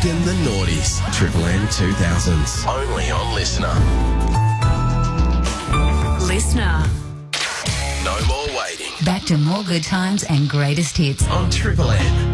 Rockin' the Noughties. Triple M 2000s. Only on Listener. Listener. No more waiting. Back to more good times and greatest hits On Triple M.